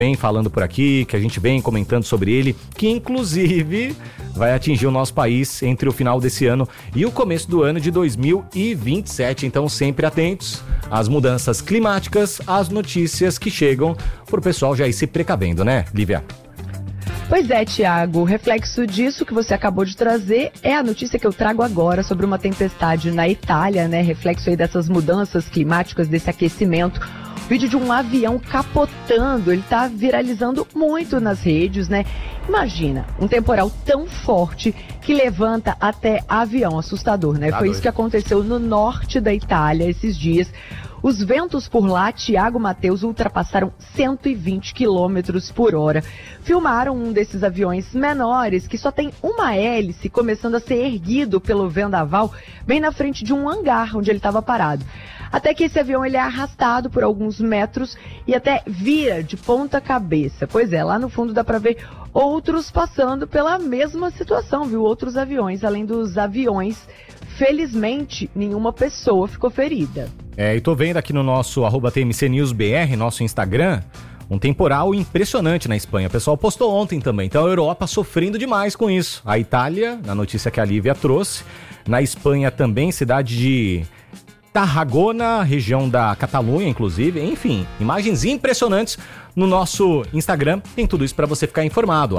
vem falando por aqui, que a gente vem comentando sobre ele, que inclusive vai atingir o nosso país entre o final desse ano e o começo do ano de 2027. Então, sempre atentos às mudanças climáticas, às notícias que chegam, pro pessoal já ir se precavendo, né, Lívia? Pois é, Thiago, o reflexo disso que você acabou de trazer é a notícia que eu trago agora sobre uma tempestade na Itália, né? Reflexo aí dessas mudanças climáticas, desse aquecimento. Vídeo de um avião capotando, ele tá viralizando muito nas redes, né? Imagina, um temporal tão forte que levanta até avião, assustador, né? Foi isso que aconteceu no norte da Itália esses dias. Os ventos por lá, Thiago Matheus, ultrapassaram 120 quilômetros por hora. Filmaram um desses aviões menores que só tem uma hélice começando a ser erguido pelo vendaval bem na frente de um hangar onde ele estava parado. Até que esse avião ele é arrastado por alguns metros e até vira de ponta cabeça. Pois é, lá no fundo dá para ver outros passando pela mesma situação, viu? Outros aviões, além dos aviões. Felizmente, nenhuma pessoa ficou ferida. E tô vendo aqui no nosso @TMCNewsBR, nosso Instagram, um temporal impressionante na Espanha. O pessoal postou ontem também. Então a Europa sofrendo demais com isso. A Itália, na notícia que a Lívia trouxe. Na Espanha também, cidade de Tarragona, região da Catalunha, inclusive. Enfim, imagens impressionantes no nosso Instagram. Tem tudo isso para você ficar informado.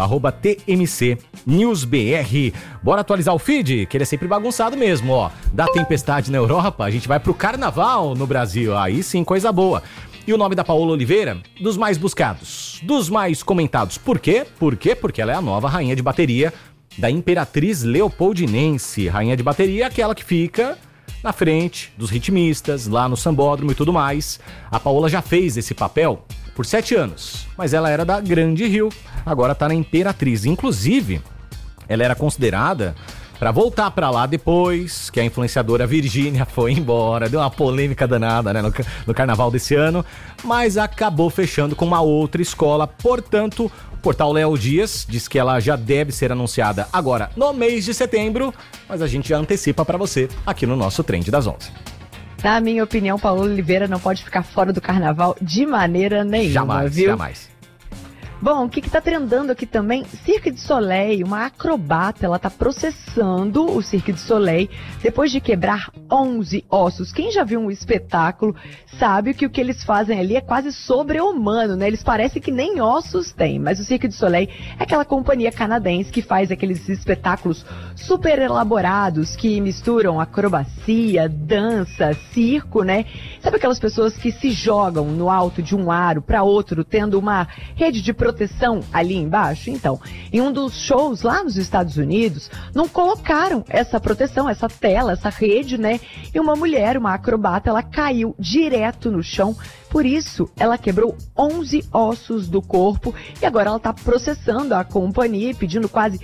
@TMCNewsBR. Bora atualizar o feed, que ele é sempre bagunçado mesmo, ó. Da tempestade na Europa, a gente vai pro carnaval no Brasil. Aí sim, coisa boa. E o nome da Paola Oliveira, dos mais buscados, dos mais comentados. Por quê? Porque ela é a nova rainha de bateria da Imperatriz Leopoldinense. Rainha de bateria, aquela que fica na frente dos ritmistas, lá no sambódromo e tudo mais. A Paola já fez esse papel por 7 anos, mas ela era da Grande Rio, agora tá na Imperatriz. Inclusive, ela era considerada para voltar para lá depois que a influenciadora Virgínia foi embora. Deu uma polêmica danada, né, no carnaval desse ano, mas acabou fechando com uma outra escola. Portanto, o portal Léo Dias diz que ela já deve ser anunciada agora no mês de setembro, mas a gente já antecipa para você aqui no nosso Trend das 11. Na minha opinião, Paola Oliveira não pode ficar fora do carnaval de maneira nenhuma, jamais, viu? Jamais. Bom, o que tá trendando aqui também? Cirque du Soleil, uma acrobata, ela tá processando o Cirque du Soleil depois de quebrar 11 ossos. Quem já viu um espetáculo sabe que o que eles fazem ali é quase sobre-humano, né? Eles parecem que nem ossos têm, mas o Cirque du Soleil é aquela companhia canadense que faz aqueles espetáculos super elaborados que misturam acrobacia, dança, circo, né? Sabe aquelas pessoas que se jogam no alto de um aro para outro, tendo uma rede de proteção ali embaixo? Então, em um dos shows lá nos Estados Unidos, não colocaram essa proteção, essa tela, essa rede, né? E uma mulher, uma acrobata, ela caiu direto no chão. Por isso, ela quebrou 11 ossos do corpo e agora ela está processando a companhia e pedindo quase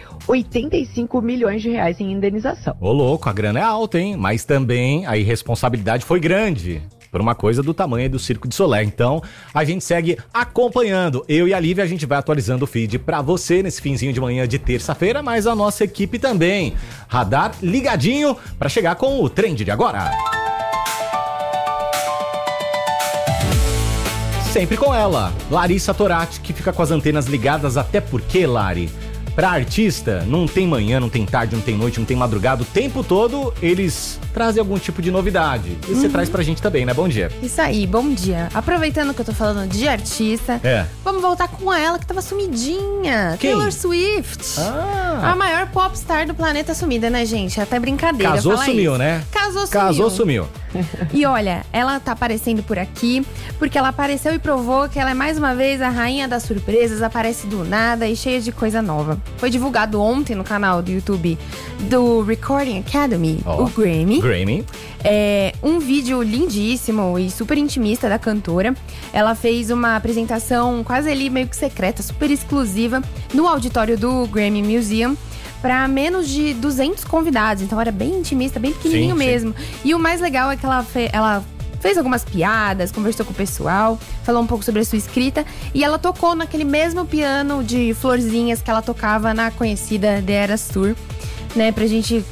85 milhões de reais em indenização. Ô louco, a grana é alta, hein? Mas também a irresponsabilidade foi grande por uma coisa do tamanho do Cirque du Soleil. Então, a gente segue acompanhando. Eu e a Lívia, a gente vai atualizando o feed pra você nesse finzinho de manhã de terça-feira, mas a nossa equipe também. Radar ligadinho pra chegar com o Trend de agora. Sempre com ela, Larissa Torati, que fica com as antenas ligadas, até porque, Lari, pra artista, não tem manhã, não tem tarde, não tem noite, não tem madrugada, o tempo todo eles trazem algum tipo de novidade. E você traz pra gente também, né? Bom dia. Isso aí, bom dia. Aproveitando que eu tô falando de artista, vamos voltar com ela, que tava sumidinha. Quem? Taylor Swift. A maior popstar do planeta sumida, né, gente? Até brincadeira. Casou, sumiu, isso, né? Casou, sumiu. E olha, ela tá aparecendo por aqui, porque ela apareceu e provou que ela é mais uma vez a rainha das surpresas, aparece do nada e cheia de coisa nova. Foi divulgado ontem no canal do YouTube do Recording Academy, o Grammy. É um vídeo lindíssimo e super intimista da cantora. Ela fez uma apresentação quase ali meio que secreta, super exclusiva, no auditório do Grammy Museum, para menos de 200 convidados. Então era bem intimista, bem pequenininho mesmo. E o mais legal é que ela fez algumas piadas, conversou com o pessoal, falou um pouco sobre a sua escrita. E ela tocou naquele mesmo piano de florzinhas que ela tocava na conhecida The Eras Tour, né? Pra gente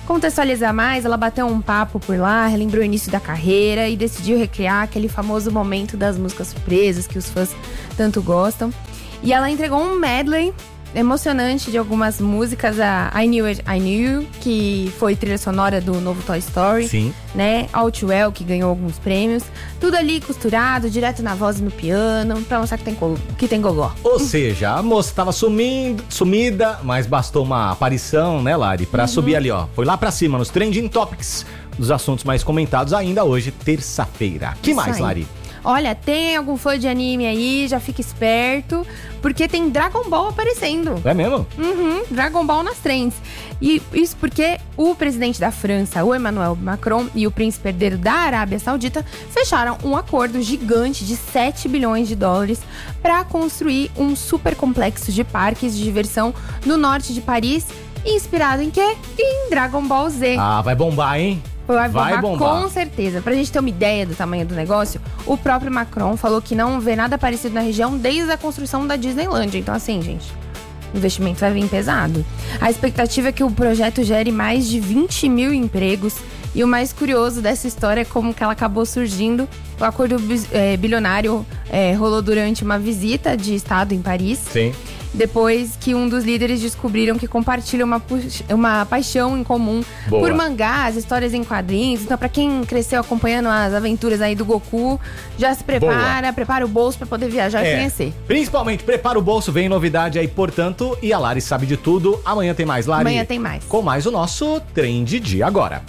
contextualizar mais, ela bateu um papo por lá, relembrou o início da carreira e decidiu recriar aquele famoso momento das músicas surpresas que os fãs tanto gostam. E ela entregou um medley emocionante de algumas músicas, a I Knew It, I Knew You, que foi trilha sonora do novo Toy Story. Sim. Né? All Too Well, que ganhou alguns prêmios. Tudo ali costurado, direto na voz e no piano, pra mostrar que tem gogó. Ou seja, a moça tava sumida, mas bastou uma aparição, né, Lari? Pra subir ali, ó. Foi lá pra cima, nos Trending Topics, dos assuntos mais comentados ainda hoje, terça-feira. Que mais, aí. Lari? Olha, tem algum fã de anime aí, já fica esperto, porque tem Dragon Ball aparecendo. É mesmo? Dragon Ball nas trends. E isso porque o presidente da França, o Emmanuel Macron, e o príncipe herdeiro da Arábia Saudita fecharam um acordo gigante de 7 bilhões de dólares para construir um super complexo de parques de diversão no norte de Paris, inspirado em quê? Em Dragon Ball Z. Ah, vai bombar, hein? Vai bombar, com certeza. Pra gente ter uma ideia do tamanho do negócio, o próprio Macron falou que não vê nada parecido na região desde a construção da Disneylandia. Então assim, gente, o investimento vai vir pesado. A expectativa é que o projeto gere mais de 20 mil empregos. E o mais curioso dessa história é como que ela acabou surgindo. O acordo bilionário rolou durante uma visita de estado em Paris. Sim. Depois que um dos líderes descobriram que compartilham uma paixão em comum por mangás, histórias em quadrinhos. Então, pra quem cresceu acompanhando as aventuras aí do Goku, já se prepara o bolso pra poder viajar e conhecer. Principalmente, prepara o bolso, vem novidade aí, portanto. E a Lari sabe de tudo. Amanhã tem mais, Lari. Amanhã tem mais. Com mais o nosso Trend de agora.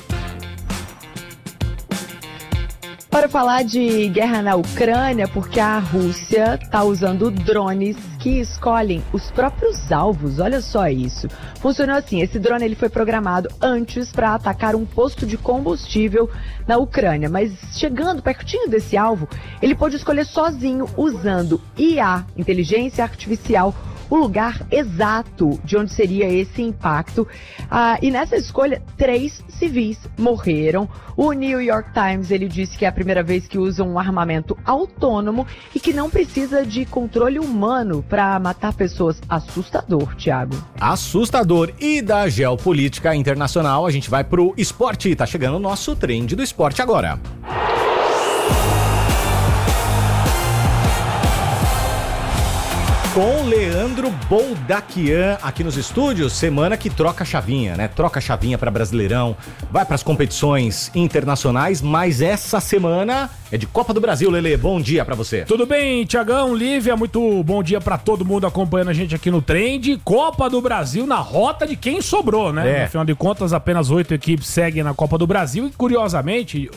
Para falar de guerra na Ucrânia, porque a Rússia está usando drones que escolhem os próprios alvos. Olha só isso. Funcionou assim, esse drone ele foi programado antes para atacar um posto de combustível na Ucrânia, mas chegando pertinho desse alvo, ele pôde escolher sozinho, usando IA, inteligência artificial, o lugar exato de onde seria esse impacto. E nessa escolha, 3 civis morreram. O New York Times, ele disse que é a primeira vez que usa um armamento autônomo e que não precisa de controle humano para matar pessoas. Assustador, Thiago. Assustador. E da geopolítica internacional, a gente vai pro esporte. Tá chegando o nosso Trend do esporte agora. Com Leandro Boldaquian aqui nos estúdios, semana que troca a chavinha, né? Troca a chavinha para Brasileirão, vai para as competições internacionais, mas essa semana é de Copa do Brasil, Lelê. Bom dia para você. Tudo bem, Thiagão, Lívia, muito bom dia para todo mundo acompanhando a gente aqui no Trend. Copa do Brasil na rota de quem sobrou, né? Afinal de contas, apenas 8 equipes seguem na Copa do Brasil e, curiosamente,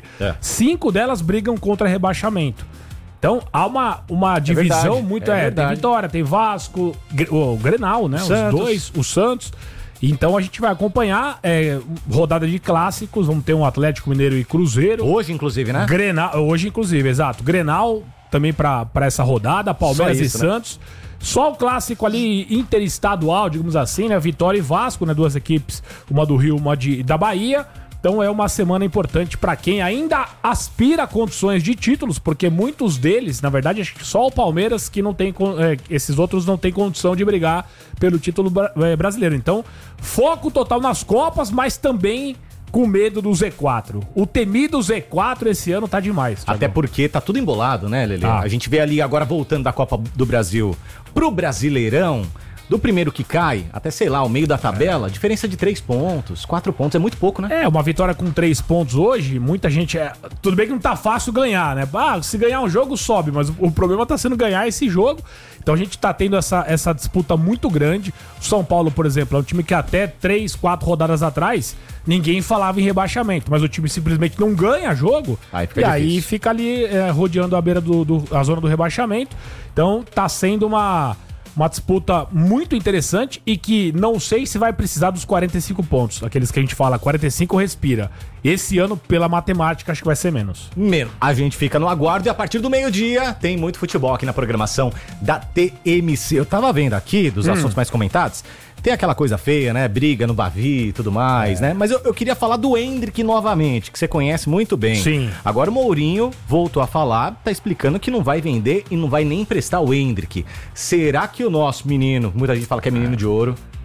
5 delas brigam contra rebaixamento. Então, há uma divisão muito... Tem Vitória, tem Vasco, o Grenal, né? Santos. Os dois, o Santos. Então, a gente vai acompanhar rodada de clássicos. Vamos ter um Atlético Mineiro e Cruzeiro. Hoje, inclusive, né? Hoje, inclusive, exato. Grenal também para essa rodada, Palmeiras e Santos. Né? Só o clássico ali interestadual, digamos assim, né? Vitória e Vasco, né? 2 equipes, uma do Rio, uma da Bahia. Então é uma semana importante para quem ainda aspira a condições de títulos, porque muitos deles, na verdade, acho que só o Palmeiras que não tem, esses outros não tem condição de brigar pelo título brasileiro. Então, foco total nas Copas, mas também com medo do Z4. O temido Z4 esse ano tá demais. Até porque tá tudo embolado, né, Lelê? A gente vê ali agora voltando da Copa do Brasil pro Brasileirão. Do primeiro que cai, até sei lá, o meio da tabela, diferença de 3 pontos, 4 pontos, é muito pouco, né? Uma vitória com 3 pontos hoje, muita gente... Tudo bem que não tá fácil ganhar, né? Se ganhar um jogo, sobe, mas o problema tá sendo ganhar esse jogo. Então a gente tá tendo essa disputa muito grande. O São Paulo, por exemplo, é um time que até 3, 4 rodadas atrás, ninguém falava em rebaixamento, mas o time simplesmente não ganha jogo, aí fica ali rodeando a beira a zona do rebaixamento. Então tá sendo uma disputa muito interessante e que não sei se vai precisar dos 45 pontos. Aqueles que a gente fala, 45 respira. Esse ano, pela matemática, acho que vai ser menos. A gente fica no aguardo e a partir do meio-dia tem muito futebol aqui na programação da TMC. Eu tava vendo aqui, dos assuntos mais comentados, tem aquela coisa feia, né? Briga no Bavi e tudo mais, né? Mas eu queria falar do Endrick novamente, que você conhece muito bem. Sim. Agora o Mourinho voltou a falar, tá explicando que não vai vender e não vai nem emprestar o Endrick. Será que o nosso menino, muita gente fala que é menino de ouro,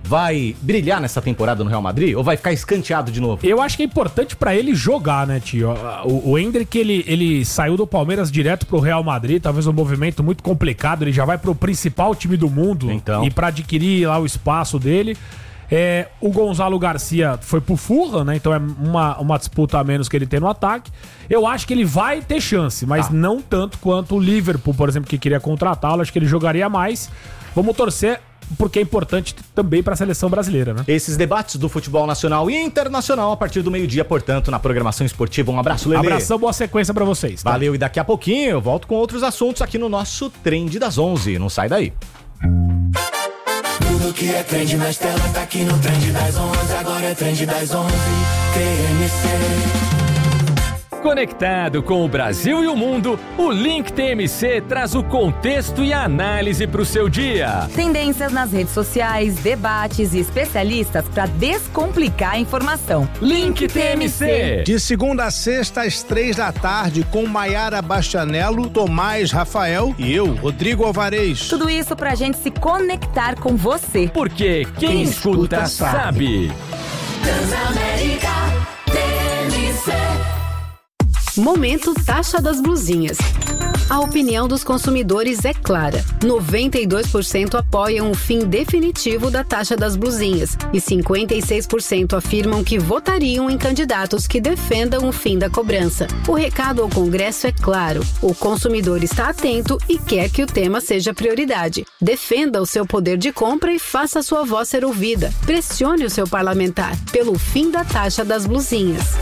vai brilhar nessa temporada no Real Madrid ou vai ficar escanteado de novo? Eu acho que é importante pra ele jogar, né, tio? O Endrick, ele saiu do Palmeiras direto pro Real Madrid, talvez um movimento muito complicado, ele já vai pro principal time do mundo e pra adquirir lá o espaço dele. O Gonzalo Garcia foi pro Fulham, né? Então é uma disputa a menos que ele tem no ataque. Eu acho que ele vai ter chance, mas não tanto quanto o Liverpool, por exemplo, que queria contratá-lo. Acho que ele jogaria mais. Vamos torcer, porque é importante também para a seleção brasileira, né? Esses debates do futebol nacional e internacional a partir do meio-dia, portanto, na programação esportiva. Um abraço, Lelê. Abração, boa sequência para vocês. Tá? Valeu, e daqui a pouquinho eu volto com outros assuntos aqui no nosso Trend das 11. Não sai daí. Tudo que é trend nas telas tá aqui no Trend das 11. Agora é Trend das 11, TMC. Conectado com o Brasil e o mundo, o Link TMC traz o contexto e a análise para o seu dia. Tendências nas redes sociais, debates e especialistas para descomplicar a informação. Link TMC. De segunda a sexta, às 3h, com Maiara Bastianello, Tomás Rafael e eu, Rodrigo Alvarez. Tudo isso pra gente se conectar com você. Porque quem escuta sabe. Transamérica, TMC. Momento Taxa das Blusinhas. A opinião dos consumidores é clara. 92% apoiam o fim definitivo da taxa das blusinhas e 56% afirmam que votariam em candidatos que defendam o fim da cobrança. O recado ao Congresso é claro. O consumidor está atento e quer que o tema seja prioridade. Defenda o seu poder de compra e faça sua voz ser ouvida. Pressione o seu parlamentar pelo fim da taxa das blusinhas.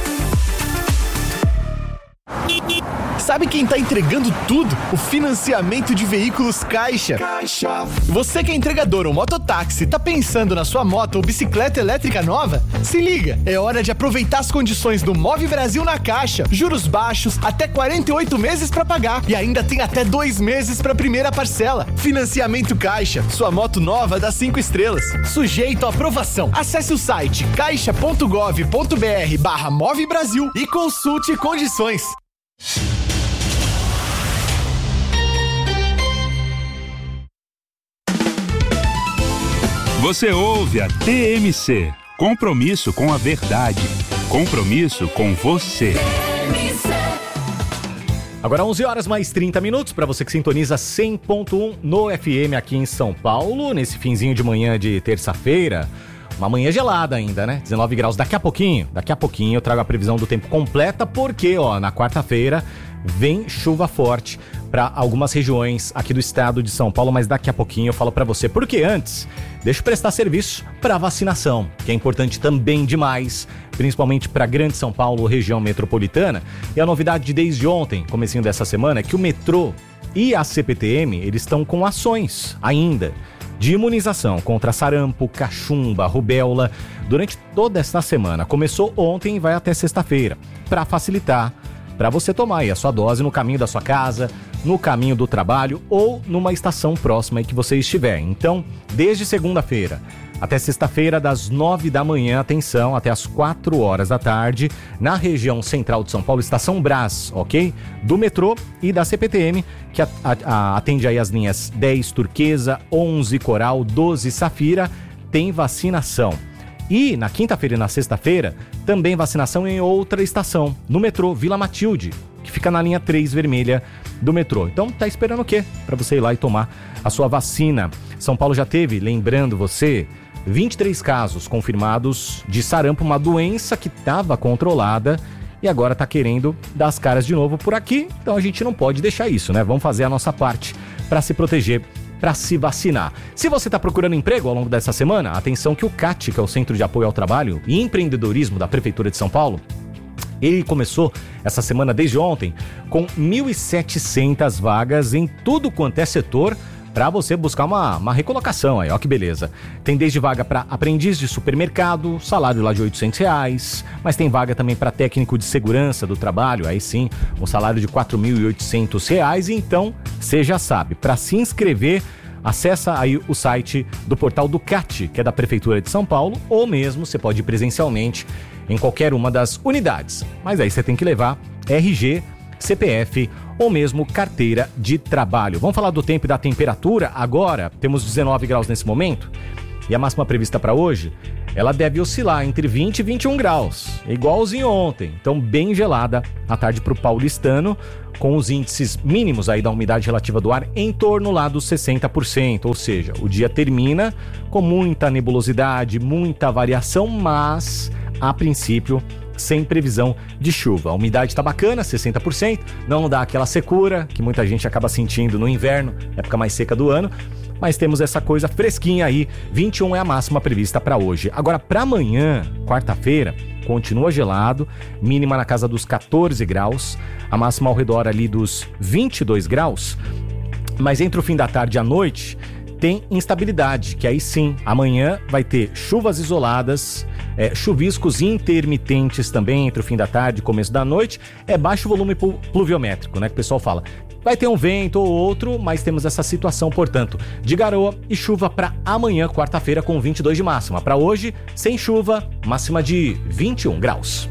Sabe quem tá entregando tudo? O financiamento de veículos Caixa. Você que é entregador ou mototáxi, tá pensando na sua moto ou bicicleta elétrica nova? Se liga, é hora de aproveitar as condições do Move Brasil na Caixa. Juros baixos, até 48 meses pra pagar e ainda tem até 2 meses pra primeira parcela. Financiamento Caixa, sua moto nova dá 5 estrelas. Sujeito à aprovação. Acesse o site caixa.gov.br/Move Brasil e consulte condições. Você ouve a TMC. Compromisso com a verdade. Compromisso com você. Agora 11 horas mais 30 minutos para você que sintoniza 100.1 no FM aqui em São Paulo, nesse finzinho de manhã de terça-feira. Uma manhã gelada ainda, né? 19 graus. Daqui a pouquinho eu trago a previsão do tempo completa, porque, na quarta-feira vem chuva forte para algumas regiões aqui do estado de São Paulo, mas daqui a pouquinho eu falo para você. Porque antes, deixa eu prestar serviço para vacinação, que é importante também demais, principalmente para Grande São Paulo, região metropolitana. E a novidade de desde ontem, comecinho dessa semana, é que o metrô e a CPTM, eles estão com ações ainda de imunização contra sarampo, cachumba, rubéola, durante toda esta semana. Começou ontem e vai até sexta-feira, para facilitar, para você tomar aí a sua dose no caminho da sua casa, no caminho do trabalho ou numa estação próxima aí que você estiver. Então, desde segunda-feira até sexta-feira, das 9 da manhã, atenção, até as 4 horas da tarde, na região central de São Paulo, Estação Brás, ok? Do metrô e da CPTM, que atende aí as linhas 10 Turquesa, 11 Coral, 12 Safira, tem vacinação. E na quinta-feira e na sexta-feira, também vacinação em outra estação, no metrô Vila Matilde, que fica na linha 3 vermelha do metrô. Então, tá esperando o quê? Para você ir lá e tomar a sua vacina. São Paulo já teve, lembrando você, 23 casos confirmados de sarampo, uma doença que estava controlada e agora está querendo dar as caras de novo por aqui. Então a gente não pode deixar isso, né? Vamos fazer a nossa parte para se proteger, para se vacinar. Se você está procurando emprego ao longo dessa semana, atenção que o CAT, que é o Centro de Apoio ao Trabalho e Empreendedorismo da Prefeitura de São Paulo, ele começou essa semana desde ontem com 1.700 vagas em tudo quanto é setor, para você buscar uma recolocação aí, ó que beleza. Tem desde vaga para aprendiz de supermercado, salário lá de R$800, mas tem vaga também para técnico de segurança do trabalho, aí sim, um salário de R$4.800. Então, você já sabe, para se inscrever, acessa aí o site do portal do CAT, que é da Prefeitura de São Paulo, ou mesmo você pode ir presencialmente em qualquer uma das unidades. Mas aí você tem que levar RG, CPF ou mesmo carteira de trabalho. Vamos falar do tempo e da temperatura agora. Temos 19 graus nesse momento. E a máxima prevista para hoje, ela deve oscilar entre 20 e 21 graus, igualzinho ontem. Então, bem gelada à tarde para o paulistano, com os índices mínimos aí da umidade relativa do ar em torno lá dos 60%. Ou seja, o dia termina com muita nebulosidade, muita variação, mas, a princípio, sem previsão de chuva. A umidade está bacana, 60%, não dá aquela secura que muita gente acaba sentindo no inverno, época mais seca do ano, mas temos essa coisa fresquinha aí, 21 é a máxima prevista para hoje. Agora, para amanhã, quarta-feira, continua gelado, mínima na casa dos 14 graus, a máxima ao redor ali dos 22 graus, mas entre o fim da tarde e a noite tem instabilidade, que aí sim, amanhã vai ter chuvas isoladas, chuviscos intermitentes também entre o fim da tarde e começo da noite, baixo volume pluviométrico, né, que o pessoal fala. Vai ter um vento ou outro, mas temos essa situação, portanto, de garoa e chuva para amanhã, quarta-feira, com 22 de máxima. Para hoje, sem chuva, máxima de 21 graus.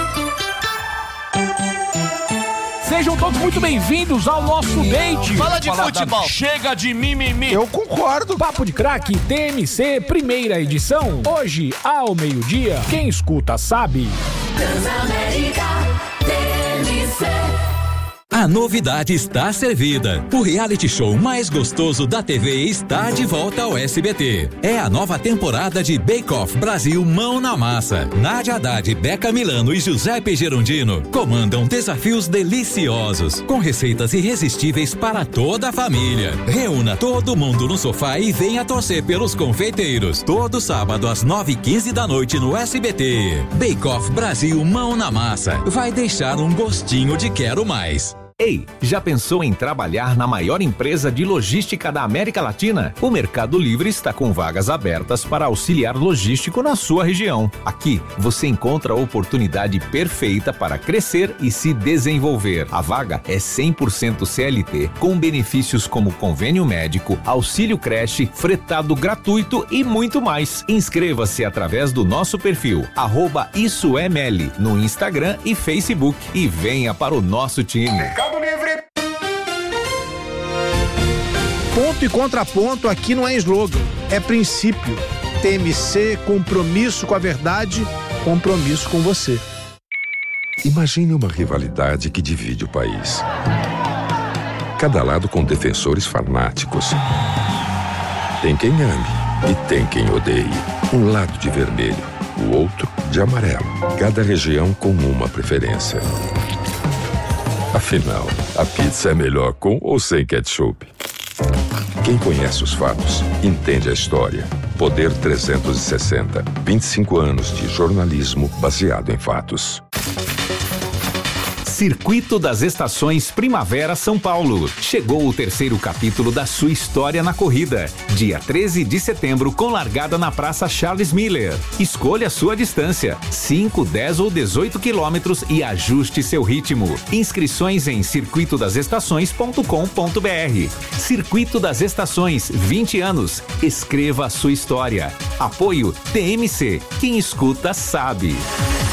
Sejam todos muito bem-vindos ao nosso date. Fala de futebol. Chega de mimimi. Eu concordo. Papo de Craque TMC, primeira edição. Hoje, ao meio-dia. Quem escuta sabe. Transamérica TMC. A novidade está servida. O reality show mais gostoso da TV está de volta ao SBT. É a nova temporada de Bake Off Brasil Mão na Massa. Nádia Haddad, Beca Milano e Giuseppe Gerondino comandam desafios deliciosos, com receitas irresistíveis para toda a família. Reúna todo mundo no sofá e venha torcer pelos confeiteiros. Todo sábado às 9h15 da noite no SBT. Bake Off Brasil Mão na Massa. Vai deixar um gostinho de quero mais. Ei, já pensou em trabalhar na maior empresa de logística da América Latina? O Mercado Livre está com vagas abertas para auxiliar logístico na sua região. Aqui, você encontra a oportunidade perfeita para crescer e se desenvolver. A vaga é 100% CLT, com benefícios como convênio médico, auxílio creche, fretado gratuito e muito mais. Inscreva-se através do nosso perfil, @IssoEML, no Instagram e Facebook, e venha para o nosso time. Livre. Ponto e contraponto aqui não é slogan, é princípio. TMC, compromisso com a verdade, compromisso com você. Imagine uma rivalidade que divide o país. Cada lado com defensores fanáticos. Tem quem ame e tem quem odeie. Um lado de vermelho, o outro de amarelo. Cada região com uma preferência. Afinal, a pizza é melhor com ou sem ketchup? Quem conhece os fatos, entende a história. Poder 360. 25 anos de jornalismo baseado em fatos. Circuito das Estações Primavera São Paulo. Chegou o terceiro capítulo da sua história na corrida. Dia 13 de setembro, com largada na Praça Charles Miller. Escolha a sua distância, 5, 10 ou 18 quilômetros, e ajuste seu ritmo. Inscrições em circuitodasestações.com.br. Circuito das Estações, 20 anos. Escreva a sua história. Apoio TMC. Quem escuta sabe.